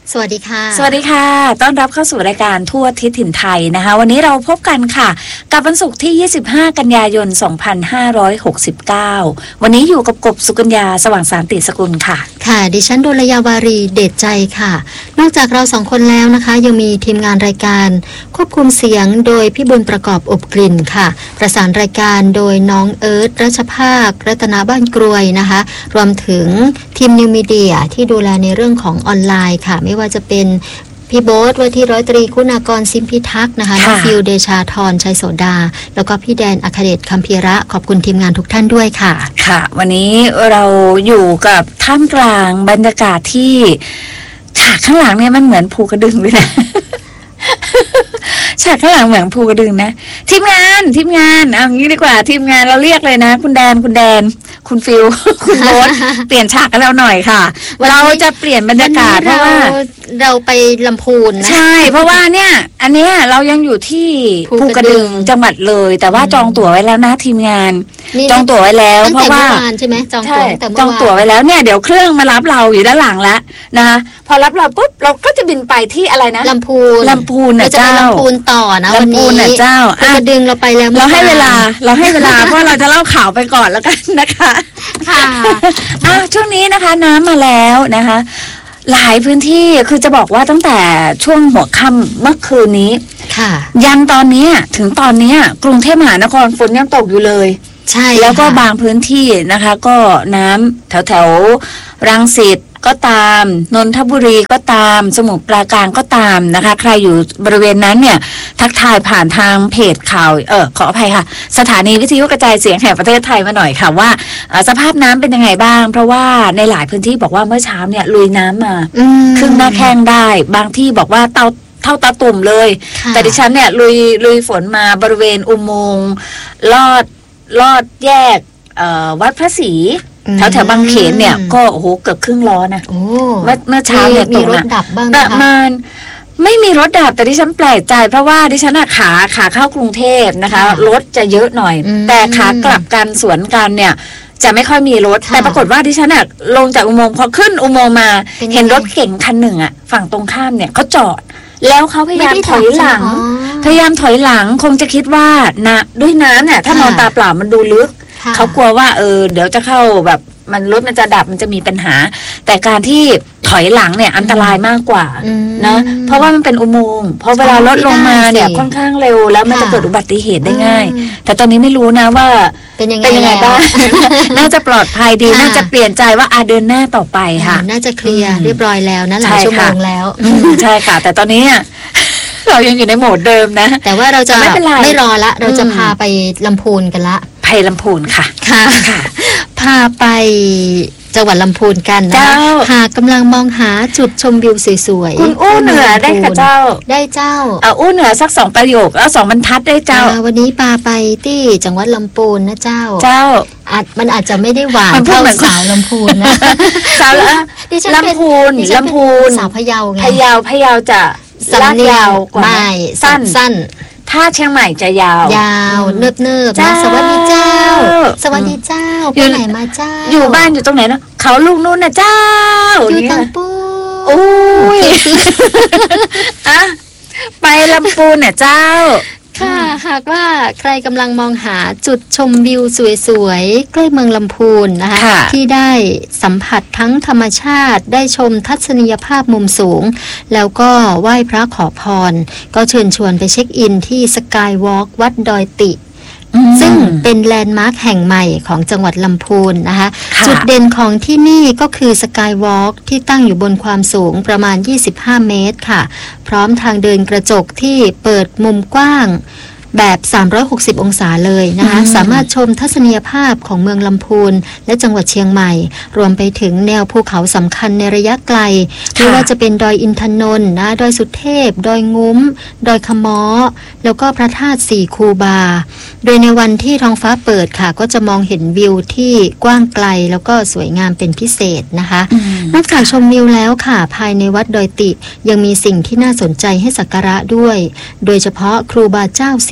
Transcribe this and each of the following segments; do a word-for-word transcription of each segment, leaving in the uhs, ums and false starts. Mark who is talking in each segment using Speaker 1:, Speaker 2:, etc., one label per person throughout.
Speaker 1: สวัสดีค่ะ
Speaker 2: สวัสดีค่ะต้อนรับเข้าสู่รายการทั่วทิศถิ่นไทยนะคะวันนี้เราพบกันค่ะกับวันศุกร์ที่ยี่สิบห้ากันยายนสองพันห้าร้อยหกสิบเก้าวันนี้อยู่กับกบสุกัญญาสว่างสารติสกุลค่ะ
Speaker 1: ค่ะดิฉันดุลยาวารีเดชใจค่ะนอกจากเราสองคนแล้วนะคะยังมีทีมงานรายการควบคุมเสียงโดยพี่บุญประกอบอบกลิ่นค่ะประสานรายการโดยน้องเอิร์ธรัชภาครัตนาบ้านกรวยนะคะรวมถึงทีมนิวมีเดียที่ดูแลในเรื่องของออนไลน์ค่ะไม่ว่าจะเป็นพี่โบ๊ทว่าที่ร้อยตรีคุณากรซิมพิทักษ์นะคะน้องฟิวเดชาธรชัยโสดาแล้วก็พี่แดนอัครเดชคัมพีระขอบคุณทีมงานทุกท่านด้วยค่ะ
Speaker 2: ค่ะวันนี้เราอยู่กับท่ามกลางบรรยากาศที่ฉากข้างหลังเนี่ยมันเหมือนภูกระดึงเลยนะฉากข้างหลังเหมือนภูกระดึงนะทีมงานทีมงานเอางี้ดีกว่าทีมงานเราเรียกเลยนะคุณแดนคุณแดนคุณฟิวคุณโบ๊ทเปลี่ยนฉากกันแล้วหน่อยค่ะเราจะเปลี่ยนบรรยากาศเพราะว่า
Speaker 1: เราไปลำพูนนะ
Speaker 2: ใช่เพราะว่าเนี่ยอันเนี้ยเรายังอยู่ที่ภูกระดึงจังหวัดเลยแต่ว่าจองตั๋วไว้แล้วนะทีมงานจองตั๋วไว้แล้วเพราะว่า
Speaker 1: ใช่ไหมจองตั๋วแต่เมื่อวาน
Speaker 2: จองตั๋วไว้แล้วเนี่ยเดี๋ยวเครื่องมารับเราอยู่ด้านหลังแล้วนะคะพอรับเราปุ๊บเราก็จะบินไปที่อะไรนะ
Speaker 1: ลำพูน
Speaker 2: ลำพูนนะเจ้า
Speaker 1: ลำพูนต่อนะวันนี้
Speaker 2: นะเจ้า
Speaker 1: ภูกระดึงเราไปแล้ว
Speaker 2: เราให้เวลาเราให้เวลาเพราะเราจะเล่าข่าวไปก่อนแล้วกันนะคะ
Speaker 1: ค่ะ
Speaker 2: อ่ะช่วงนี้นะคะน้ำมาแล้วนะคะหลายพื้นที่คือจะบอกว่าตั้งแต่ช่วงหัวค่ำเมื่อคืนนี้
Speaker 1: ค่ะ
Speaker 2: ยันตอนนี้ถึงตอนนี้กรุงเทพมหานครฝนยังตกอยู่เลย
Speaker 1: ใช่
Speaker 2: แล้วก็บางพื้นที่นะคะก็น้ำแถวแถวรังสิตก็ตามนนทบุรีก็ตามสมุทรปราการก็ตามนะคะใครอยู่บริเวณนั้นเนี่ยทักทายผ่านทางเพจข่าวเออขออภัยค่ะสถานีวิทยุกระจายเสียงแห่งประเทศไทยมาหน่อยค่ะว่าสภาพน้ำเป็นยังไงบ้างเพราะว่าในหลายพื้นที่บอกว่าเมื่อเช้าเนี่ยลุยน้ำมาครึ่งหน้าแข้งได้บางที่บอกว่าเตาเท่าตาตุ่มเลยแต่ดิฉันเนี่ยลุยลุยฝนมาบริเวณอุโมงค์ลอดลอดแยกวัดพระศรีแถวแถวบางเขนเนี่ยก็โอ้โหเกือบครึ่งล้อนะเมื่อเมื่อเช้าเนี่ยตกนะประมาณไม่มีรถดับแต่ดิฉันแปลกใจเพราะว่าดิฉันขาขาเข้ากรุงเทพนะคะรถจะเยอะหน่อยแต่ขากลับกันสวนกันเนี่ยจะไม่ค่อยมีรถแต่ปรากฏว่าดิฉันอะลงจากอุโมงค์พอขึ้นอุโมงค์มาเห็นรถเก๋งคันหนึ่งอะฝั่งตรงข้ามเนี่ยเขาจอดแล้วเขาพยายามถอยหลังพยายามถอยหลังคงจะคิดว่านะด้วยน้ำเนี่ยถ้านอนตาเปล่ามันดูลึกเขากลัวว่าเออเดี๋ยวจะเข้าแบบมันรถมันจะดับมันจะมีปัญหาแต่การที่ถอยหลังเนี่ยอันตรายมากกว่านะเพราะว่ามันเป็นอุโมงค์พอเวลารถลงมาเนี่ยค่อนข้างเร็วแล้วมันจะเกิดอุบัติเหตุได้ง่ายแต่ตอนนี้ไม่รู้นะว่า
Speaker 1: เป็นยังไง
Speaker 2: ไงบ้างน่าจะปลอดภัยดีน่าจะเปลี่ยนใจว่าอาเดินหน้าต่อไปค่ะ
Speaker 1: น่าจะเคลียร์เรียบร้อยแล้วนะหลายชั่วโมงแล้ว
Speaker 2: ใช่ค่ะแต่ตอนนี้เรายังอยู่ในโหมดเดิมนะ
Speaker 1: แต่ว่าเราจะไม่ไม่รอละเราจะพาไปลำพูนกันละ
Speaker 2: ไปลำพูนค่ะ
Speaker 1: ค่ะพาไปจังหวัดลำพูนกันนะหากกำลังมองหาจุดชมวิวสวย
Speaker 2: ๆคุณอู้เหนือได้ค่ะเจ้า
Speaker 1: ได้เจ้า
Speaker 2: เอาอู้เหนือสักสองประโยคแล้วสองบรรทัดได้เจ้า
Speaker 1: วันนี้พาไปที่จังหวัดลำพูนนะเจ้า
Speaker 2: เจ้า
Speaker 1: อาจมันอาจจะไม่ได้หวานเท่าสาวลำพูนนะ
Speaker 2: สาวลำพูนลำพูน
Speaker 1: สาวพะเยาไง
Speaker 2: พะเยาพะเยาจะ
Speaker 1: ลากยาวกว่า
Speaker 2: ไม่สั้น
Speaker 1: สั้น
Speaker 2: ถ้าเชียงใหม่จะยาวย
Speaker 1: าวเนิบเนิบนะสวัสดีเจ้าสวัสดีเจ้าไปไหนมาเจ้า
Speaker 2: อยู่บ้านอยู่ตรงไหนนะเขาลูกนู่นนะเจ้า
Speaker 1: อยู่ตังปู
Speaker 2: โอ้ยอะไปลำพูนเนี่ยเจ้า
Speaker 1: ค่ะหากว่าใครกำลังมองหาจุดชมวิวสวยๆใกล้เมืองลำพูนนะคะที่ได้สัมผัสทั้งธรรมชาติได้ชมทัศนียภาพมุมสูงแล้วก็ไหว้พระขอพรก็เชิญชวนไปเช็คอินที่สกายวอล์กวัดดอยติซึ่งเป็นแลนด์มาร์คแห่งใหม่ของจังหวัดลำพูนนะคะจุดเด่นของที่นี่ก็คือสกายวอล์กที่ตั้งอยู่บนความสูงประมาณยี่สิบห้าเมตรค่ะพร้อมทางเดินกระจกที่เปิดมุมกว้างแบบสามร้อยหกสิบองศาเลยนะคะสามารถชมทัศนียภาพของเมืองลำพูนและจังหวัดเชียงใหม่รวมไปถึงแนวภูเขาสำคัญในระยะไกลไม่ว่าจะเป็นดอยอินทนนท์นะดอยสุเทพดอยงุ้มดอยขม้อแล้วก็พระธาตุสี่คูบาโดยในวันที่ท้องฟ้าเปิดค่ะก็จะมองเห็นวิวที่กว้างไกลแล้วก็สวยงามเป็นพิเศษนะคะนอกจากชมวิวแล้วค่ะภายในวัดดอยติยังมีสิ่งที่น่าสนใจให้สักการะด้วยโดยเฉพาะครูบาเจ้าสี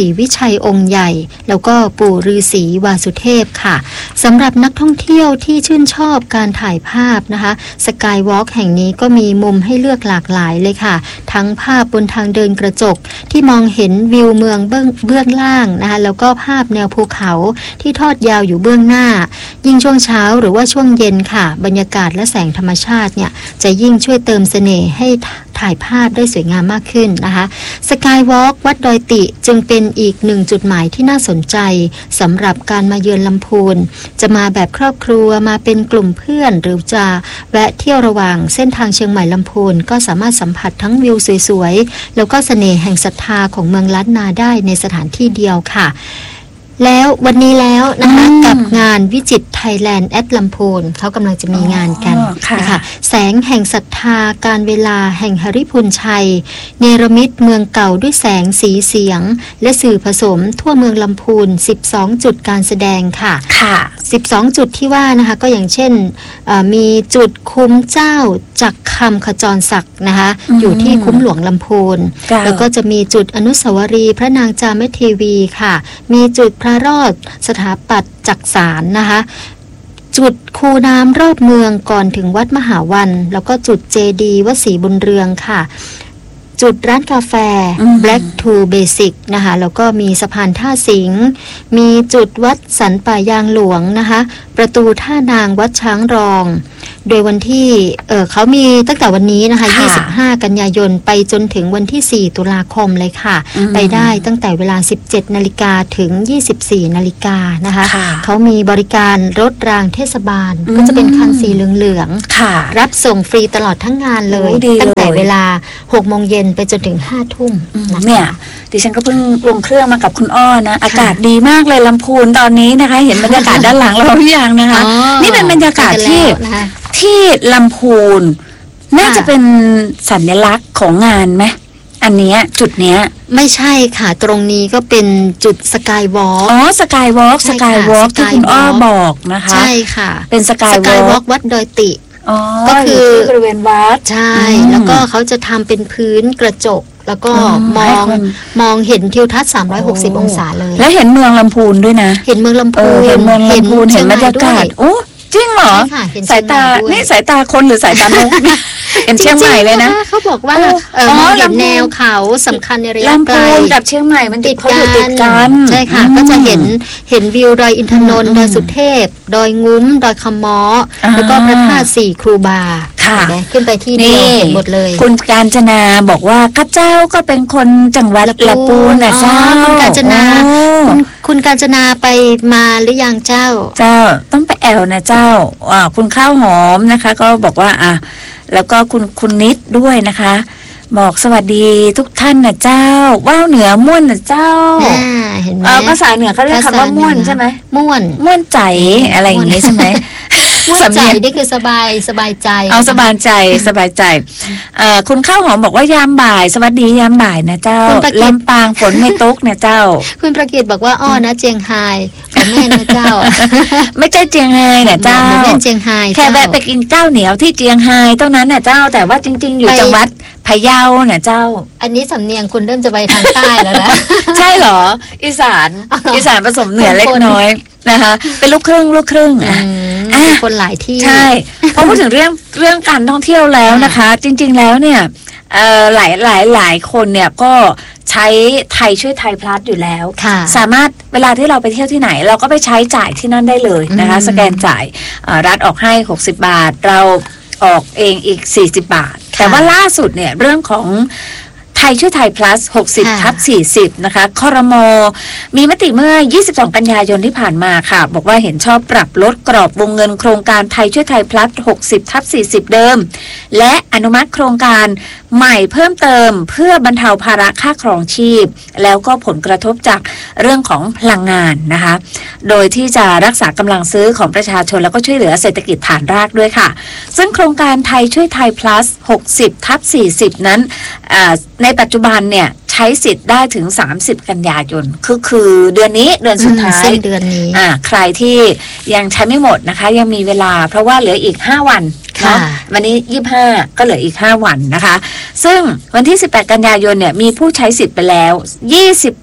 Speaker 1: รีวิชัยองค์ใหญ่แล้วก็ปู่ฤาษีวาสุเทพค่ะสำหรับนักท่องเที่ยวที่ชื่นชอบการถ่ายภาพนะคะสกายวอล์กแห่งนี้ก็มีมุมให้เลือกหลากหลายเลยค่ะทั้งภาพบนทางเดินกระจกที่มองเห็นวิวเมืองเบื้องเบื้องล่างนะคะแล้วก็ภาพแนวภูเขาที่ทอดยาวอยู่เบื้องหน้ายิ่งช่วงเช้าหรือว่าช่วงเย็นค่ะบรรยากาศและแสงธรรมชาติเนี่ยจะยิ่งช่วยเติมเสน่ห์ให้ถ่ายภาพได้สวยงามมากขึ้นนะคะสกายวอล์กวัดดอยติจึงเป็นอีกหนึ่งจุดหมายที่น่าสนใจสำหรับการมาเยือนลำพูนจะมาแบบครอบครัวมาเป็นกลุ่มเพื่อนหรือจะแวะเที่ยวระหว่างเส้นทางเชียงใหม่ลำพูนก็สามารถสัมผัสทั้งวิวสวยๆแล้วก็เสน่ห์แห่งศรัทธาของเมืองล้านนาได้ในสถานที่เดียวค่ะแล้ววันนี้แล้วนะคะกับงานวิจิตรไทยแลนด์แอดลำพูนเขากำลังจะมีงานกันนะคะแสงแห่งศรัทธาการเวลาแห่งหฤพูนชัยเนรมิตเมืองเก่าด้วยแสงสีเสียงและสื่อผสมทั่วเมืองลำพูนสิบสองจุดการแสดงค่ะค่ะสิบสองจุดที่ว่านะคะก็อย่างเช่นมีจุดคุ้มเจ้าจักคำขจรศักดิ์นะคะอยู่ที่คุ้มหลวงลำพูนแล้วก็จะมีจุดอนุสาวรีย์พระนางจามเทวีค่ะมีจุดพระรอดสถาปัตย์จักสานนะคะจุดคูน้ำรอบเมืองก่อนถึงวัดมหาวันแล้วก็จุดเจดีย์วัดศรีบุญเรืองค่ะจุดร้านกาแฟ Black to Basic นะคะแล้วก็มีสะพานท่าสิงห์มีจุดวัดสันป่ายางหลวงนะคะประตูท่านางวัดช้างรองโดยวันที่เอ่อเขามีตั้งแต่วันนี้นะคะยี่สิบห้ากันยายนไปจนถึงวันที่สี่ตุลาคมเลยค่ะไปได้ตั้งแต่เวลา สิบเจ็ดนาฬิกาถึง ยี่สิบสี่นาฬิกานะคะเขามีบริการรถรางเทศบาลก็จะเป็นคันสีเหลืองๆรับส่งฟรีตลอดทั้งงานเลยตั้งแต่เวลา หกโมงเย็นไปจนถึง ห้าทุ่ม
Speaker 2: เนี่ยดิฉันก็เพิ่งลงเครื่องมากับคุณอ้อนะอากาศดีมากเลยลำพูนตอนนี้นะคะเห็นบรรยากาศด้านหลังเราหรือยังนะคะนี่เป็นบรรยากาศที่ที่ลำพูนน่าจะเป็นสัญลักษณ์ของงานไหมอันเนี้ยจุดเนี้ย
Speaker 1: ไม่ใช่ค่ะตรงนี้ก็เป็นจุดสกายวอล์ก
Speaker 2: อ๋อสกายวอล์กสกายวอล์กที่คุณอ้อบอกนะคะ
Speaker 1: ใช่ค่ะ
Speaker 2: เป็นสกายวอล์ก
Speaker 1: วัดดอยติ
Speaker 2: ก็คือบริเวณวัด
Speaker 1: ใช่แล้วก็เขาจะทำเป็นพื้นกระจกแล้วก็มองมองเห็นทิวทัศน์สามร้อยหกสิบองศาเลย
Speaker 2: และเห็นเมืองลำพูนด้วยนะ
Speaker 1: เห็นเมืองลำพูน
Speaker 2: เห็นเมืองลำพูนเห็นบรรยากาศโอ้จริงเหรอสายตานี่สายตาคนหรือสายตานกเห็นเชียงใหม่เลยนะ
Speaker 1: เขาบอกว่าเออเห็นแนวเขาสำคัญในระยะไกล
Speaker 2: ลำพูนกับเชียงใหม่มันติดกัน
Speaker 1: ใช่ค่ะก็จะเห็นเห็นวิวดอยอินทนนท์ดอยสุเทพดอยงุ้มดอยคำม้อแล้วก็พระธาตุสี่ครูบาขึ้นไปที่เดียวเห็นหมดเลย
Speaker 2: คุณกาญจนาบอกว่าข้าเจ้าก็เป็นคนจังหวัดลำพูนนะเจ้า
Speaker 1: คุณกาญจนาคุณกาญจนาไปมาหรือยังเจ้า
Speaker 2: เจ้าต้องไปแอลนะเจ้าอ่าคุณข้าวหอมนะคะก็บอกว่าอ่ะแล้วก็คุณคุณนิดด้วยนะคะบอกสวัสดีทุกท่านนะเจ้าว่าวเหนือม่วนนะเจ้า
Speaker 1: เห็นไหม
Speaker 2: ภาษาเหนือเขาเรียกคำว่าม่วนใช่ไหม
Speaker 1: ม่วน
Speaker 2: ม่วนใจอะไรอย่างนี้ใช่ไหม
Speaker 1: ม่วนใจนี่คือสบายสบายใจ
Speaker 2: เอาสบายใจสบายใจคุณข้าวหอมบอกว่ายามบ่ายสวัสดียามบ่ายนะเจ้าลำปางฝนไม่ตกนะเจ้า
Speaker 1: คุณประกิตบอกว่าอ้อนะเจียงไฮ้ของแม่นะเจ้า
Speaker 2: ไม่ใช่เจียงไฮ้นะเจ้า
Speaker 1: แม่เจียงไฮ้
Speaker 2: แค่แวะไปกินข้าวเหนียวที่เจียงไฮ้เท่านั้นนะเจ้าแต่ว่าจริงๆอยู่จังหวัดพะเยาเนี่ยเจ้า
Speaker 1: อันนี้สำเนียงคุณเริ่มจะไปทางใต้แล้วนะ
Speaker 2: ใช่เหรออีสานอีสานผสมเหนือเล็กน้อยนะคะเป็นลูกครึ่งลูกครึ่งอ่ะ
Speaker 1: คนหลายที่
Speaker 2: ใช่พอพูดถึงเรื่องเรื่องการท่องเที่ยวแล้วนะคะจริงๆแล้วเนี่ยหลายหลายหลายคนเนี่ยก็ใช้ไทยช่วยไทยพลัสอยู่แล้วสามารถเวลาที่เราไปเที่ยวที่ไหนเราก็ไปใช้จ่ายที่นั่นได้เลยนะคะสแกนจ่ายรัฐออกให้หกสิบบาทเราออกเองอีกสี่สิบบาทแต่ว่าล่าสุดเนี่ยเรื่องของไทยช่วยไทย plus หกสิบทับสี่สิบนะคะครม.มีมติเมื่อยี่สิบสองกันยายนที่ผ่านมาค่ะบอกว่าเห็นชอบปรับลดกรอบวงเงินโครงการไทยช่วยไทย plus หกสิบทับสี่สิบเดิมและอนุมัติโครงการใหม่เพิ่มเติมเพื่อบรรเทาภาระค่าครองชีพแล้วก็ผลกระทบจากเรื่องของพลังงานนะคะโดยที่จะรักษากำลังซื้อของประชาชนแล้วก็ช่วยเหลือเศรษฐกิจฐานรากด้วยค่ะซึ่งโครงการไทยช่วยไทย plus หกสิบทับสี่สิบนั้นในปัจจุบันเนี่ยใช้สิทธิ์ได้ถึงสามสิบกันยายนคือคือเดือนนี้เดือนสุดท้าย
Speaker 1: เดือนนี้
Speaker 2: อ่าใครที่ยังใช้ไม่หมดนะคะยังมีเวลาเพราะว่าเหลืออีกห้าวันเนาะวันนี้ยี่สิบห้าก็เหลืออีกห้าวันนะคะซึ่งวันที่สิบแปดกันยายนเนี่ยมีผู้ใช้สิทธิ์ไปแล้วยี่สิบ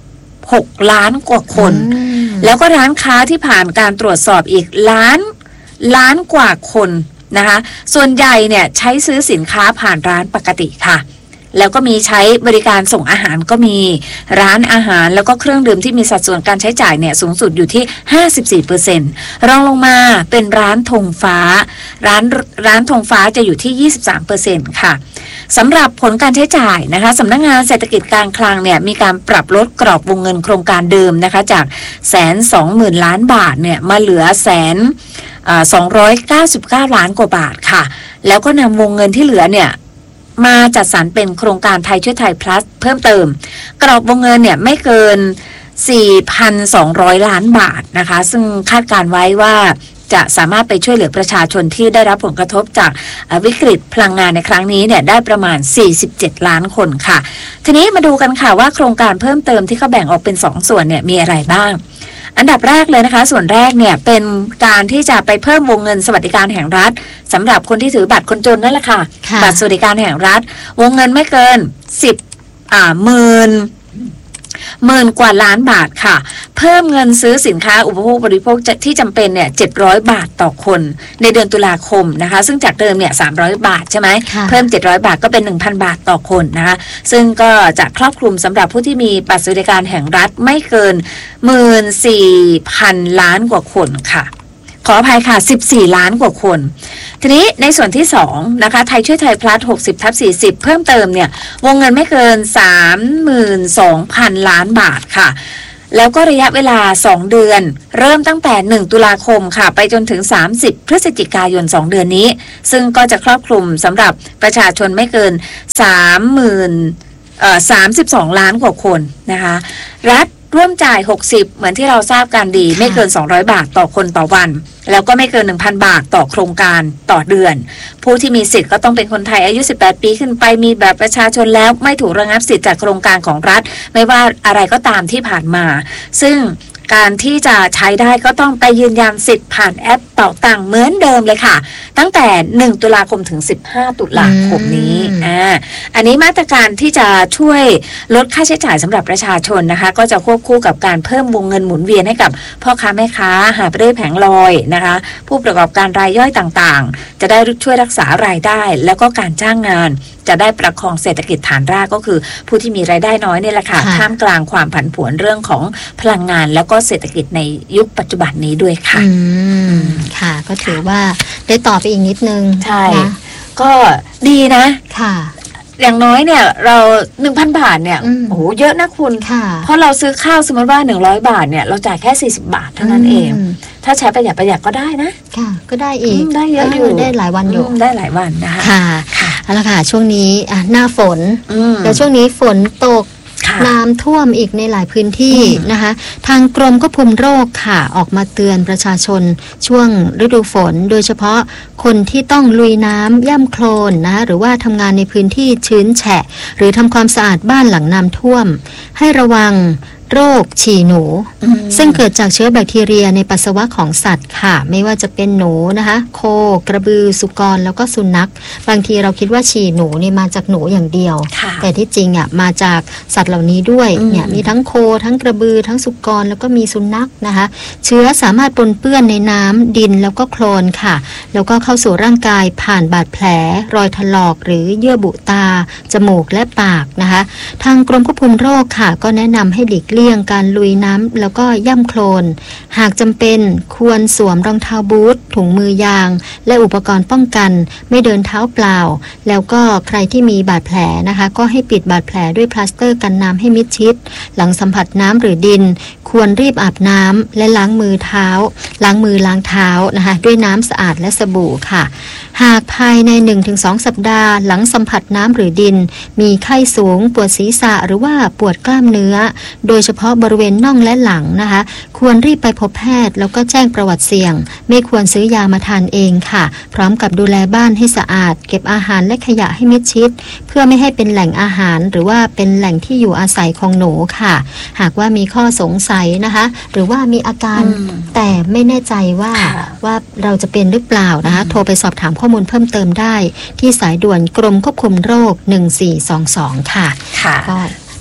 Speaker 2: หกล้านกว่าคนแล้วก็ร้านค้าที่ผ่านการตรวจสอบอีกล้านล้านกว่าคนนะคะส่วนใหญ่เนี่ยใช้ซื้อสินค้าผ่านร้านปกติค่ะแล้วก็มีใช้บริการส่งอาหารก็มีร้านอาหารแล้วก็เครื่องดื่มที่มีสัดส่วนการใช้จ่ายเนี่ยสูงสุดอยู่ที่ ห้าสิบสี่เปอร์เซ็นต์ รองลงมาเป็นร้านธงฟ้าร้านร้านธงฟ้าจะอยู่ที่ ยี่สิบสามเปอร์เซ็นต์ ค่ะสำหรับผลการใช้จ่ายนะคะสำนักงานเศรษฐกิจการคลังเนี่ยมีการปรับลดกรอบวงเงินโครงการเดิมนะคะจากแสนสองหมื่นล้านบาทเนี่ยมาเหลือแสนสองร้อยเก้าสิบเก้าล้านกว่าบาทค่ะแล้วก็นำวงเงินที่เหลือเนี่ยมาจัดสรรเป็นโครงการไทยช่วยไทย plus เพิ่มเติมกรอบวงเงินเนี่ยไม่เกิน สี่พันสองร้อย ล้านบาทนะคะซึ่งคาดการไว้ว่าจะสามารถไปช่วยเหลือประชาชนที่ได้รับผลกระทบจากวิกฤตพลังงานในครั้งนี้เนี่ยได้ประมาณสี่สิบเจ็ดล้านคนค่ะทีนี้มาดูกันค่ะว่าโครงการเพิ่มเติมที่เขาแบ่งออกเป็นสองส่วนเนี่ยมีอะไรบ้างอันดับแรกเลยนะคะส่วนแรกเนี่ยเป็นการที่จะไปเพิ่มวงเงินสวัสดิการแห่งรัฐสำหรับคนที่ถือบัตรคนจนนั่นแหละค่ะบัตรสวัสดิการแห่งรัฐวงเงินไม่เกินสิบอ่าหมื่นหมื่นกว่าล้านบาทค่ะเพิ่มเงินซื้อสินค้าอุปโภคบริโภคที่จำเป็นเนี่ยเจ็ดร้อยบาทต่อคนในเดือนตุลาคมนะคะซึ่งจากเดิมเนี่ยสามร้อยบาทใช่ไหมเพิ่มเจ็ดร้อยบาทก็เป็น หนึ่งพัน บาทต่อคนนะคะซึ่งก็จะครอบคลุมสำหรับผู้ที่มีบัตรสวัสดิการแห่งรัฐไม่เกิน หนึ่งหมื่นสี่พัน ล้านกว่าคนค่ะขออภัยค่ะสิบสี่ล้านกว่าคนทีนี้ในส่วนที่สองนะคะไทยช่วยไทย plus หกสิบทับสี่สิบเพิ่มเติมเนี่ยวงเงินไม่เกิน สามหมื่นสองพัน ล้านบาทค่ะแล้วก็ระยะเวลาสองเดือนเริ่มตั้งแต่หนึ่งตุลาคมค่ะไปจนถึงสามสิบพฤศจิกายนสองเดือนนี้ซึ่งก็จะครอบคลุมสำหรับประชาชนไม่เกิน สามหมื่นเอ่อสามสิบสอง ล้านกว่าคนนะคะรัฐร่วมจ่ายหกสิบเหมือนที่เราทราบกันดีไม่เกินสองร้อยบาทต่อคนต่อวันแล้วก็ไม่เกิน หนึ่งพัน บาทต่อโครงการต่อเดือนผู้ที่มีสิทธิ์ก็ต้องเป็นคนไทยอายุสิบแปดปีขึ้นไปมีแบบประชาชนแล้วไม่ถูกระงับสิทธิ์จากโครงการของรัฐไม่ว่าอะไรก็ตามที่ผ่านมาซึ่งการที่จะใช้ได้ก็ต้องไปยืนยันสิทธิ์ผ่านแอปเป่าตังเหมือนเดิมเลยค่ะตั้งแต่หนึ่งตุลาคมถึงสิบห้าตุลาคมนี้อ่าอันนี้มาตรการที่จะช่วยลดค่าใช้จ่ายสำหรับประชาชนนะคะก็จะควบคู่กับการเพิ่มวงเงินหมุนเวียนให้กับพ่อค้าแม่ค้าหาบเร่แผงลอยนะคะผู้ประกอบการรายย่อยต่างๆจะได้ช่วยรักษารายได้แล้วก็การจ้างงานจะได้ประคองเศรษฐกิจฐานรากก็คือผู้ที่มีรายได้น้อยนี่แหละค่ะท่ามกลางความผันผวนเรื่องของพลังงานแล้วก็เศรษฐกิจในยุคปัจจุบันนี้ด้วยค่ะ
Speaker 1: อืมค่ะก็ถือว่าได้ต่อไปอีกนิดนึง
Speaker 2: ใช่ก็ดีนะ
Speaker 1: ค่ะ
Speaker 2: อย่างน้อยเนี่ยเรา หนึ่งพัน บาทเนี่ยโอ้โหเยอะนะคุณเพราะเราซื้อข้าวสมมติว่าหนึ่งร้อยบาทเนี่ยเราจ่ายแค่สี่สิบบาทเท่านั้นเองถ้าใช้ประหยัดประหยัดก็ได้นะ
Speaker 1: ค่ะก็ได้อีก
Speaker 2: ได้เยอะอยู่
Speaker 1: ได้หลายวันอยู่
Speaker 2: ได้หลายวันนะคะ
Speaker 1: ค่ะเอาละค่ะช่วงนี้หน้าฝนแล้วช่วงนี้ฝนตกน้ำท่วมอีกในหลายพื้นที่นะคะทางกรมควบคุมโรคค่ะออกมาเตือนประชาชนช่วงฤดูฝนโดยเฉพาะคนที่ต้องลุยน้ำย่ำโคลนนะหรือว่าทำงานในพื้นที่ชื้นแฉะหรือทำความสะอาดบ้านหลังน้ำท่วมให้ระวังโรคฉี่หนูซึ่งเกิดจากเชื้อแบคทีเรียในปัสสาวะของสัตว์ค่ะไม่ว่าจะเป็นหนูนะคะโคกระบือสุกรแล้วก็สุนัขบางทีเราคิดว่าฉี่หนูนี่มาจากหนูอย่างเดียวแต่ที่จริงอ่ะมาจากสัตว์เหล่านี้ด้วยเนี่ยมีทั้งโคทั้งกระบือทั้งสุกรแล้วก็มีสุนัขนะคะเชื้อสามารถปนเปื้อนในน้ำดินแล้วก็โคลนค่ะแล้วก็เข้าสู่ร่างกายผ่านบาดแผลรอยถลอกหรือเยื่อบุตาจมูกและปากนะคะทางกรมควบคุมโรคค่ะก็แนะนำให้หลีกเลี่ยงการลุยน้ำแล้วก็ย่ำโคลนหากจำเป็นควรสวมรองเท้าบูทถุงมือยางและอุปกรณ์ป้องกันไม่เดินเท้าเปล่าแล้วก็ใครที่มีบาดแผลนะคะก็ให้ปิดบาดแผลด้วยพลาสเตอร์กันน้ำให้มิดชิดหลังสัมผัสน้ำหรือดินควรรีบอาบน้ำและล้างมือเท้าล้างมือล้างเท้านะคะด้วยน้ำสะอาดและสบู่ค่ะหากภายใน หนึ่งถึงสอง สัปดาห์หลังสัมผัสน้ำหรือดินมีไข้สูงปวดศีรษะหรือว่าปวดกล้ามเนื้อโดยเฉพาะบริเวณน่องและหลังนะคะควรรีบไปพบแพทย์แล้วก็แจ้งประวัติเสี่ยงไม่ควรซื้อยามาทานเองค่ะพร้อมกับดูแลบ้านให้สะอาดเก็บอาหารและขยะให้มิดชิดเพื่อไม่ให้เป็นแหล่งอาหารหรือว่าเป็นแหล่งที่อยู่อาศัยของหนูค่ะหากว่ามีข้อสงสัยนะคะหรือว่ามีอาการแต่ไม่แน่ใจว่าว่าเราจะเป็นหรือเปล่านะคะโทรไปสอบถามข้อมูลเพิ่มเติมได้ที่สายด่วนกรมควบคุมโรคหนึ่งสี่สองสองค่ะก็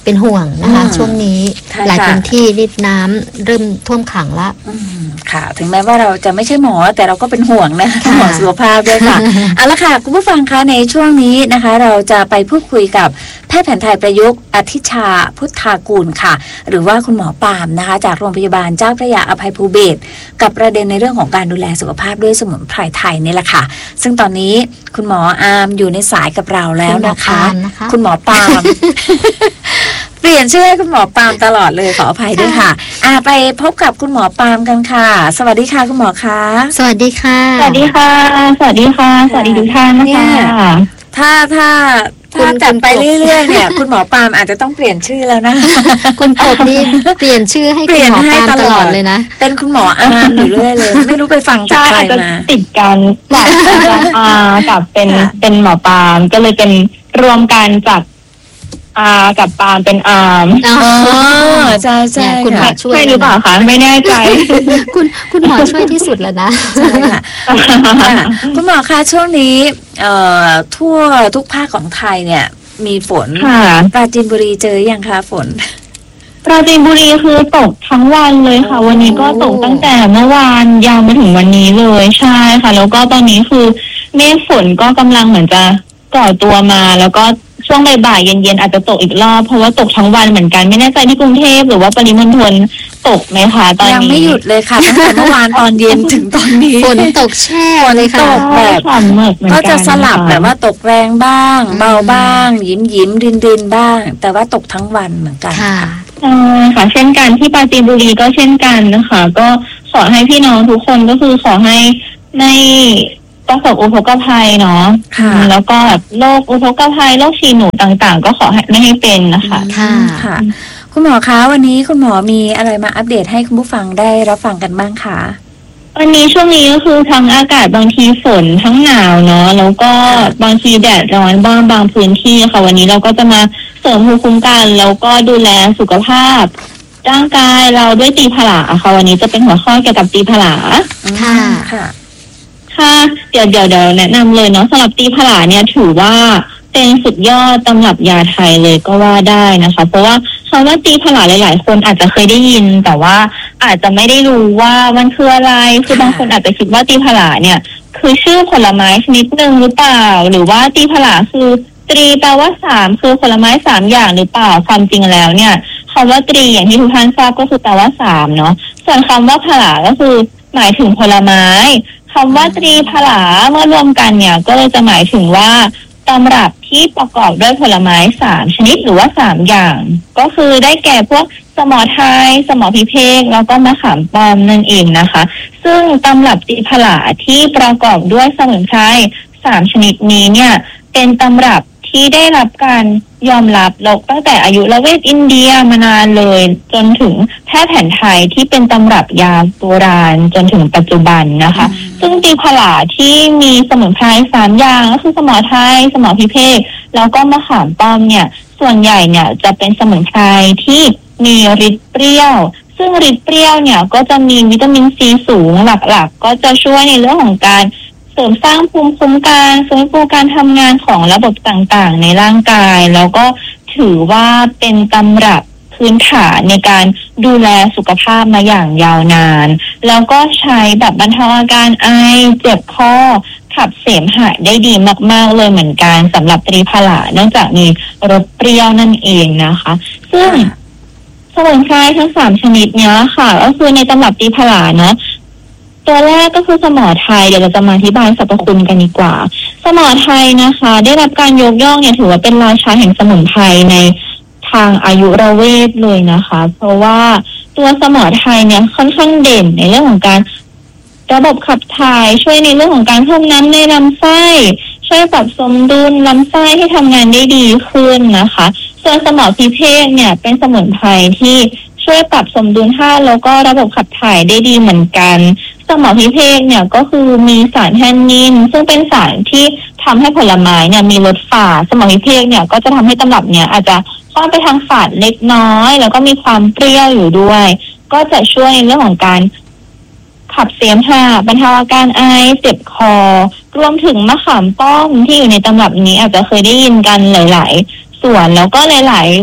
Speaker 1: เป็นห่วงนะคะช่วงนี้หลายพื้นที่นิดน้ำเริ่มท่วมขังละ
Speaker 2: ค่ะถึงแม้ว่าเราจะไม่ใช่หมอแต่เราก็เป็นห่วงนะคะหมอสุขภาพด้วยค่ะ เอาละค่ะคุณผู้ฟังคะในช่วงนี้นะคะเราจะไปพูดคุยกับแพทย์แผนไทยประยุกต์อธิชาพุทธากูลค่ะหรือว่าคุณหมอปามนะคะจากโรงพยาบาลเจ้าพระยาอภัยภูเบศรกับประเด็นในเรื่องของการดูแลสุขภาพด้วยสมุนไพรไทยนี่แหละค่ะซึ่งตอนนี้คุณหมออามอยู่ในสายกับเราแล้วนะคะคุณหมอปามเปลี่ยนชื่อให้คุณหมอปามตลอดเลยขออภัยด้วยค่ะอ่าไปพบกับคุณหมอปามกันค่ะสวัสดีค่ะคุณหมอคะ
Speaker 1: สวัสดีค่ะ
Speaker 3: สวัสดีค่ะสวัสดีค่ะสวัสดีทุกท่านนะคะ
Speaker 2: ถ้าถ้าถ้าจัดไปเรื่อยๆเนี่ยคุณหมอปามอาจจะต้องเปลี่ยนชื่อแล้วนะ
Speaker 1: คุณกบนี่เปลี่ยนชื่อให้คุณหมอปามตลอดเลยนะ
Speaker 2: เป็นคุณหมออามอยู่เรื่อยเลยไม่รู้ไปฟังจากใครมา
Speaker 3: ติดกันจากอาจารย์อากับเป็นเป็นหมอปามก็เลยเป็นรวมกันจากอากับปามเป็นอาม
Speaker 2: อ๋อใช่ใช่
Speaker 1: คุณหมอช่วย
Speaker 3: หรือเปล่าคะไม่แน่ใจ
Speaker 1: คุณคุณหมอช่วยที่สุดแล้วนะ
Speaker 2: ใช่ค่ะคุณหมอคะช่วงนี้เอ่อทั่วทุกภาคของไทยเนี่ยมีฝนปราจีนบุรีเจอยังคะฝน
Speaker 3: ปราจีนบุรีคือตกทั้งวันเลยค่ะวันนี้ก็ตกตั้งแต่เมื่อวานยาวมาถึงวันนี้เลยใช่ค่ะแล้วก็ตอนนี้คือเมฆฝนก็กำลังเหมือนจะก่อตัวมาแล้วก็ช่วงบ่ายๆเย็นๆอาจจะตกอีกรอบเพราะว่าตกทั้งวันเหมือนกันไม่แน่ใจที่กรุงเทพหรือว่าปริมณฑลตกไหมคะตอนนี้
Speaker 2: ยังไม่หยุดเลยค่ะตั้งแต่เมื่อวานตอนเย็นถึงตอนนี้
Speaker 1: ฝนตกแช่เลยค่ะ
Speaker 2: ตกแบบก็จะสลับแบบว่าตกแรงบ้างเบาบ้างยิ้มยิ้มดินดินบ้างแต่ว่าตกทั้งวันเหมือนกัน
Speaker 1: ค่ะ
Speaker 3: ค่ะเช่นกันที่ปราจีนบุรีก็เช่นกันนะคะก็ขอให้พี่น้องทุกคนก็คือขอให้ในประสบอุทกภัยเนาะแล้วก็โรคอุทกภัยโรคฉี่หนูต่างๆก็ขอให้ไม่ให้เป็นนะคะ
Speaker 2: ค่ะค่ะคุณหมอคะวันนี้คุณหมอมีอะไรมาอัปเดตให้คุณผู้ฟังได้รับฟังกันบ้างคะ
Speaker 3: วันนี้ช่วงนี้ก็คือทั้งอากาศบางทีฝนทั้งหนาวเนาะแล้วก็บางทีแดดร้อนบ้างบางพื้นที่ค่ะวันนี้เราก็จะมาเสริมภูมิคุ้มกันแล้วก็ดูแลสุขภาพร่างกายเราด้วยตีผลาค่ะวันนี้จะเป็นหัวข้อเกี่ยวกับตีผลา
Speaker 1: ค่ะ
Speaker 3: ค่ะค่ะเดี๋ยวเดี๋ยวเดี๋ยวแนะนำเลยเนาะสำหรับตีผลาเนี่ยถือว่าเป็นสุดยอดตำรับยาไทยเลยก็ว่าได้นะคะเพราะว่าคำว่าตีผลาหลายๆคนอาจจะเคยได้ยินแต่ว่าอาจจะไม่ได้รู้ว่ามันคืออะไรคือบางคนอาจจะคิดว่าตีผลาเนี่ยคือชื่อผลไม้ชนิดหนึ่งหรือเปล่าหรือว่าตีผลาคือตรีแปลว่าสามคือผลไม้สามอย่างหรือเปล่าความจริงแล้วเนี่ยคำว่าตรีอย่างที่ทุกท่านทราบก็คือแปลว่าสามเนาะส่วนคำว่าผลาก็คือหมายถึงผลไม้คำว่าตรีผลาเมื่อรวมกันเนี่ยก็เลยจะหมายถึงว่าตำรับที่ประกอบด้วยผลไม้สามชนิดหรือว่าสามอย่างก็คือได้แก่พวกสมอไทยสมอพิเภกแล้วก็มะขามป้อมนั่นเองนะคะซึ่งตำรับตีผลาที่ประกอบด้วยสมุนไพรสามชนิดนี้เนี่ยเป็นตำรับที่ได้รับการยอมรับแล้วตั้งแต่อายุรเวทอินเดียมานานเลยจนถึงแพทย์แผนไทยที่เป็นตำรับยาโบราณจนถึงปัจจุบันนะคะซึ่งตีผลาที่มีสมุนไพรสามอย่างก็คือสมอไทยสมอพิเภกแล้วก็มะขามป้อมเนี่ยส่วนใหญ่เนี่ยจะเป็นสมุนไพรที่มีฤทธิ์เปรี้ยวซึ่งฤทธิ์เปรี้ยวเนี่ยก็จะมีวิตามินซีสูงหลักๆก็จะช่วยในเรื่องของการเสริมสร้างภูมิคุ้มกันฟื้นฟูการทำงานของระบบต่างๆในร่างกายแล้วก็ถือว่าเป็นตำรับพื้นฐานในการดูแลสุขภาพมาอย่างยาวนานแล้วก็ใช้แบบบรรเทาอาการไอเจ็บคอขับเสมหะได้ดีมากๆเลยเหมือนกันสำหรับตรีผลาเนื่องจากมีรสเปรี้ยวนั่นเองนะคะซึ่งสมุนไพรทั้งสามชนิดเนี้ยค่ะก็คือในตำรับตรีผลาเนาะตัวแรกก็คือสมอไทยเดี๋ยวเราจะมาอธิบายสรรพคุณกันดีกว่าสมอไทยนะคะได้รับการยกย่องเนี่ยถือว่าเป็นราชาแห่งสมุนไพรในทางอายุรเวทเลยนะคะเพราะว่าตัวสมอไทยเนี่ยค่อนข้างเด่นในเรื่องของการระบบขับถ่ายช่วยในเรื่องของการเพิ่มน้ำในลำไส้ช่วยปรับสมดุลลำไส้ให้ทำงานได้ดีขึ้นนะคะส่วนสมอพิเภกเนี่ยเป็นสมุนไพรที่ช่วยปรับสมดุลธาตุแล้วก็ระบบขับถ่ายได้ดีเหมือนกันสมอพิเภกเนี่ยก็คือมีสารแทนนินซึ่งเป็นสารที่ทำให้ผลไม้เนี่ยมีรสฝาดสมอพิเภกเนี่ยก็จะทำให้ตำรับเนี่ยอาจจะค่อนไปทางฝาดเล็กน้อยแล้วก็มีความเปรี้ยวอยู่ด้วยก็จะช่วยในเรื่องของการขับเสมหะบรรเทาอาการไอเจ็บคอรวมถึงมะขามป้อมที่อยู่ในตำรับนี้อาจจะเคยได้ยินกันหลายๆส่วนแล้วก็หลายๆ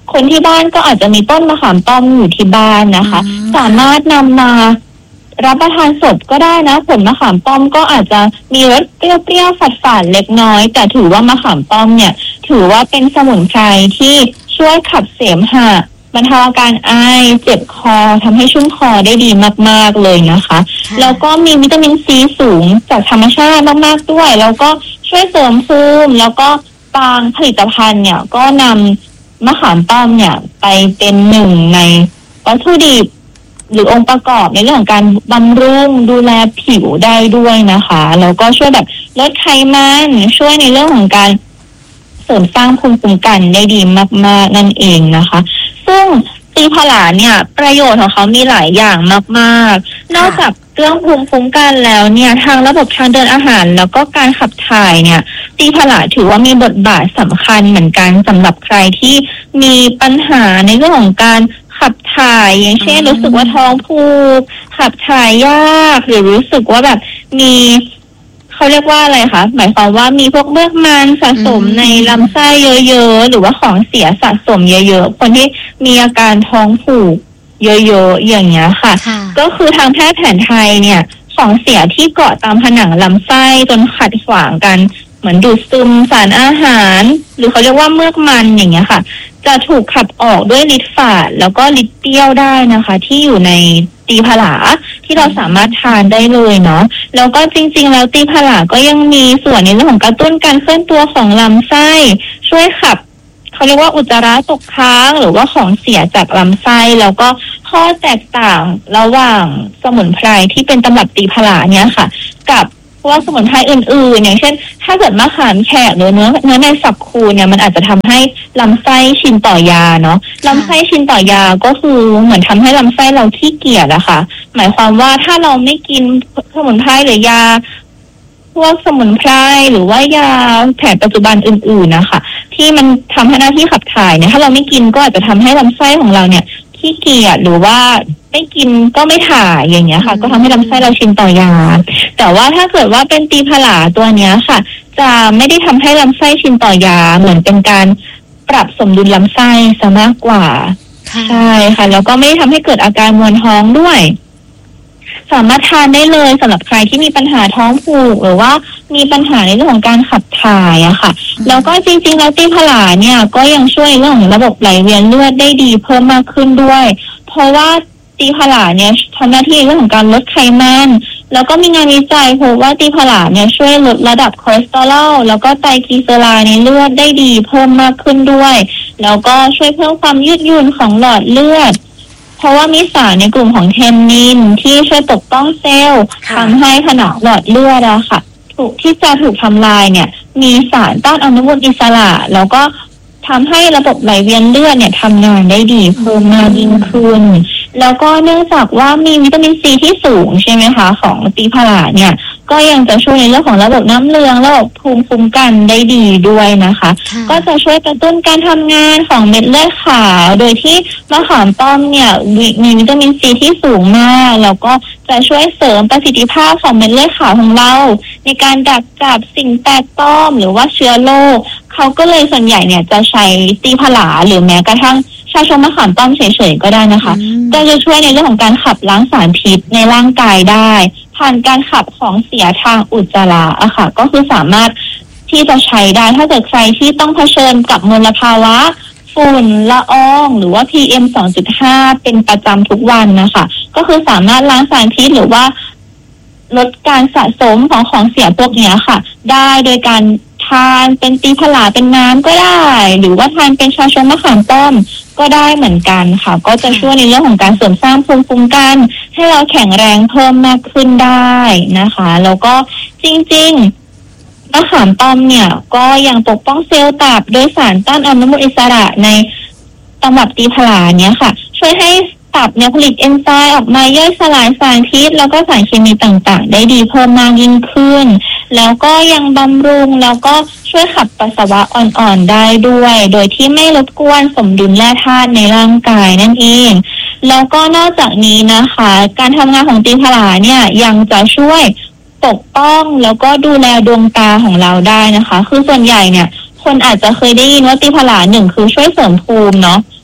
Speaker 3: คนที่บ้านก็อาจจะมีต้นมะขามป้อมอยู่ที่บ้านนะคะสามารถนำมารับประทานสดก็ได้นะผลมะขามป้อมก็อาจจะมีรสเปรี้ยวๆฝาดๆเล็กน้อยแต่ถือว่ามะขามป้อมเนี่ยถือว่าเป็นสมุนไพรที่ช่วยขับเสมหะบรรเทาอาการไอเจ็บคอทำให้ชุ่มคอได้ดีมากๆเลยนะคะแล้วก็มีวิตามินซีสูงจากธรรมชาติมากๆด้วยแล้วก็ช่วยเสริมภูมิแล้วก็บางผลิตภัณฑ์เนี่ยก็นำมะขามป้อมเนี่ยไปเป็นหนึ่งในวัตถุดิบหรือองค์ประกอบในเรื่องของการบำรุงดูแลผิวได้ด้วยนะคะแล้วก็ช่วยแบบลดไขมันช่วยในเรื่องของการเสริมสร้างภูมิคุ้มกันได้ดีมากๆนั่นเองนะคะซึ่งตีผลาเนี่ยประโยชน์ของเขามีหลายอย่างมากๆนอกจากเรื่องภูมิคุ้มกันแล้วเนี่ยทางระบบทางเดินอาหารแล้วก็การขับถ่ายเนี่ยตีผลาถือว่ามีบทบาทสำคัญเหมือนกันสำหรับใครที่มีปัญหาในเรื่องของการขับถ่ายอย่างเช่นรู้สึกว่าท้องผูกขับถ่ายยากหรือรู้สึกว่าแบบมีเขาเรียกว่าอะไรคะหมายความว่ามีพวกเมือกมันสะสมในลำไส้เยอะๆหรือว่าของเสียสะสมเยอะๆคนที่มีอาการท้องผูกเยอะๆอย่างเงี้ยค่ะก็คือทางแพทย์แผนไทยเนี่ยของเสียที่เกาะตามผนังลำไส้จนขัดขวางกันเหมือนดูดซึมสารอาหารหรือเขาเรียกว่าเมือกมันอย่างเงี้ยค่ะจะถูกขับออกด้วยฤทธิ์ฝาดแล้วก็ฤทธิ์เปรี้ยวได้นะคะที่อยู่ในตีผลาที่เราสามารถทานได้เลยเนาะแล้วก็จริงๆแล้วตีผลาก็ยังมีส่วนในเรื่องของกระตุ้นการเคลื่อนตัวของลำไส้ช่วยขับเขาเรียกว่าอุจจาระตกค้างหรือว่าของเสียจากลำไส้แล้วก็ข้อแตกต่างระหว่างสมุนไพรที่เป็นตำรับตีผลาเนี่ยค่ะกับเพราะว่าสมุนไพรอื่นๆอย่างเช่นถ้าเกิดมะขามแขกหรือเนื้อเนื้อในสับคูเนี่ยมันอาจจะทำให้ลำไส้ชินต่อยาเนาะลำไส้ชินต่อยาก็คือเหมือนทำให้ลำไส้เราขี้เกียจอะค่ะหมายความว่าถ้าเราไม่กินสมุนไพรหรือยาพวกสมุนไพรหรือว่ายาแผนปัจจุบันอื่นๆนะคะที่มันทำให้หน้าที่ขับถ่ายเนี่ยถ้าเราไม่กินก็อาจจะทำให้ลำไส้ของเราเนี่ยขี้เกียจหรือว่าไม่กินก็ไม่ถ่ายอย่างเงี้ยค่ะก็ทำให้ลำไส้เราชินต่อยาแต่ว่าถ้าเกิดว่าเป็นตีผลาตัวเนี้ยค่ะจะไม่ได้ทำให้ลำไส้ชินต่อยาเหมือนเป็นการปรับสมดุลลำไส้ซะมากกว่าใช่ค่ะแล้วก็ไม่ทำให้เกิดอาการมวนท้องด้วยสามารถทานได้เลยสำหรับใครที่มีปัญหาท้องผูกหรือว่ามีปัญหาในเรื่องของการขับถ่ายอะค่ะแล้วก็จริงๆแล้วตีผลาเนี่ยก็ยังช่วยเรื่องของระบบไหลเวียนเลือดได้ดีเพิ่มมากขึ้นด้วยเพราะว่าตีผลาเนี่ยทำหน้าที่ในเรื่องของการลดไขมันแล้วก็มีงานวิจัยพบว่าตีผลาเนี่ยช่วยลดระดับคอเลสเตอรอลแล้วก็ไตรกลีเซอไรด์ในเลือดได้ดีเพิ่มมากขึ้นด้วยแล้วก็ช่วยเพิ่มความยืดหยุ่นของหลอดเลือดเพราะว่ามีสารในกลุ่มของเทนนินที่ช่วยปกป้องเซลล์ทำให้ผนังหลอดเลือดอะค่ะถูกที่จะถูกทำลายเนี่ยมีสารต้านอนุมูลอิสระแล้วก็ทำให้ระบบไหลเวียนเลือดเนี่ยทำงานได้ดีเพิ่มมากยิ่งขึ้นแล้วก็เนื่องจากว่ามีวิตามินซีที่สูงใช่ไหมคะของตีผลาเนี่ยก็ยังจะช่วยในเรื่องของระบบน้ำเหลืองระบบภูมิคุ้มกันได้ดีด้วยนะคะก็จะช่วยกระตุ้นการทำงานของเม็ดเลือดขาวโดยที่มะขามป้อมเนี่ยมีวิตามินซีที่สูงมากแล้วก็จะช่วยเสริมประสิทธิภาพของเม็ดเลือดขาวของเราในการดักจับสิ่งแปลกปลอมหรือว่าเชื้อโรคเขาก็เลยส่วนใหญ่เนี่ยจะใช้ตีผลาหรือแม้กระทั่งชาชงมะขามป้อมเฉยๆก็ได้นะคะก็จะช่วยในเรื่องของการขับล้างสารพิษในร่างกายได้ผ่านการขับของเสียทางอุจจาระอะค่ะก็คือสามารถที่จะใช้ได้ถ้าเกิดใครที่ต้องเผชิญกับมลภาวะฝุ่นละอองหรือว่า พี เอ็ม สองจุดห้า เป็นประจำทุกวันนะคะก็คือสามารถล้างสารพิษหรือว่าลดการสะสมของของเสียพวกนี้ค่ะได้โดยการทานเป็นตีผลาเป็นน้ำก็ได้หรือว่าทานเป็นชาชงมะขามป้อมก็ได้เหมือนกันค่ะก็จะช่วยในเรื่องของการเสริมสร้างภูมิคุ้มกันให้เราแข็งแรงเพิ่มมากขึ้นได้นะคะแล้วก็จริงๆมะขามป้อมเนี่ยก็ยังปกป้องเซลล์ตับโดยสารต้านอนุมูลอิสระในตำรับตีผลาเนี่ยค่ะช่วยให้ตับเนี่ยผลิตเอนไซม์ออกมาย่อยสลายสารพิษแล้วก็สารเคมีต่างๆได้ดีเพิ่มมากยิ่งขึ้นแล้วก็ยังบำรุงแล้วก็ช่วยขับปัสสาวะอ่อนๆได้ด้วยโดยที่ไม่รบกวนสมดุลแร่ธาตุในร่างกายนั่นเองแล้วก็นอกจากนี้นะคะการทำงานของตีผลาเนี่ยยังจะช่วยปกป้องแล้วก็ดูแลดวงตาของเราได้นะคะคือส่วนใหญ่เนี่ยคนอาจจะเคยได้ยินว่าตีผลาหนึ่งคือช่วยเสริมภูมิเนาะ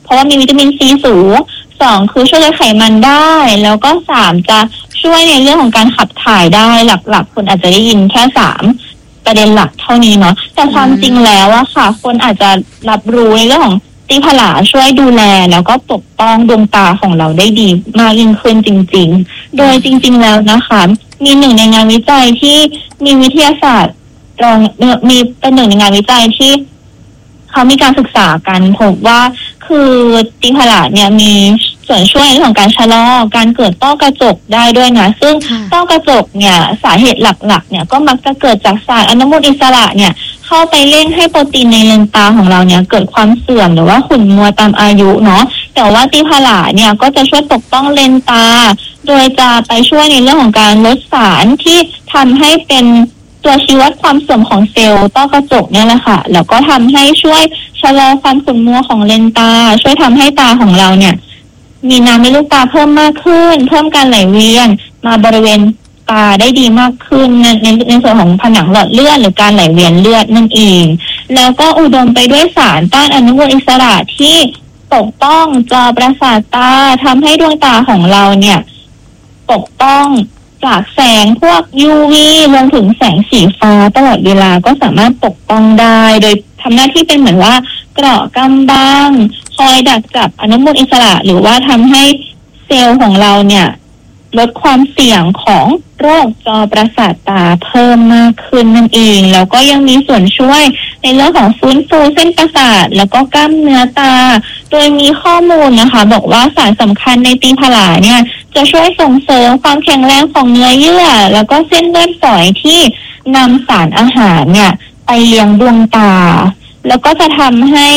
Speaker 3: เพราะว่ามีวิตามินซีสูงสองคือช่วยลดไขมันได้แล้วก็สามจะช่วยในเรื่องของการขับถ่ายได้หลักๆคนอาจจะได้ยินแค่สามประเด็นหลักเท่านี้เนาะแต่ความจริงแล้วอะค่ะคนอาจจะรับรู้ในเรื่องของตีผลาช่วยดูแลแล้วก็ปกป้องดวงตาของเราได้ดีมากยิ่งขึ้นจริงๆโดยจริงๆแล้วนะคะมีหนึ่งในงานวิจัยที่มีวิทยาศาสตร์รองมีเป็นหนึ่งในงานวิจัยที่เขามีการศึกษากันพบว่าคือตีผลาเนี่ยมีส่วนช่วยในเรื่องของการชะลอการเกิดต้อกระจกได้ด้วยนะซึ่งต้อกระจกเนี่ยสาเหตุหลักๆเนี่ยก็มักจะเกิดจากสารอนุมูลอิสระเนี่ยเข้าไปเร่งให้โปรตีนในเลนส์ตาของเราเนี่ยเกิดความเสื่อมหรือว่าขุ่นมัวตามอายุเนาะแต่ว่าตีผลาเนี่ยก็จะช่วยปกป้องเลนส์ตาโดยจะไปช่วยในเรื่องของการลดสารที่ทำให้เป็นตัวชี้วัดความเสื่อมของเซลล์ต้อกระจกเนี่ยแหละค่ะแล้วก็ทำให้ช่วยชะลอความขุ่นมัวของเลนส์ตาช่วยทำให้ตาของเราเนี่ยมีน้ำในลูกตาเพิ่มมากขึ้นเพิ่มการไหลเวียนมาบริเวณตาได้ดีมากขึ้นในในในส่วนของผนังหลอดเลือดหรือการไหลเวียนเลือดนั่นเองแล้วก็อุดมไปด้วยสารต้านอนุมูลอิสระที่ปกป้องจอประสาทตาทำให้ดวงตาของเราเนี่ยปกป้องจากแสงพวก ยู วี รวมถึงแสงสีฟ้าตลอดเวลาก็สามารถปกป้องได้โดยทำหน้าที่เป็นเหมือนว่าเกราะกำบังคอยดักจับอนุมูลอิสระหรือว่าทำให้เซลล์ของเราเนี่ยลดความเสี่ยงของโรคจอประสาทตาเพิ่มมากขึ้นนั่นเองแล้วก็ยังมีส่วนช่วยในเรื่องของฟื้นฟูเส้นประสาทแล้วก็กล้ามเนื้อตาโดยมีข้อมูลนะคะบอกว่าสารสำคัญในตีผลาเนี่ยจะช่วยส่งเสริมความแข็งแรงของเนื้อเยื่อแล้วก็เส้นเลือดฝอยที่นำสารอาหารเนี่ยไปเลี้ยงดวงตาแล้วก็จะทำให้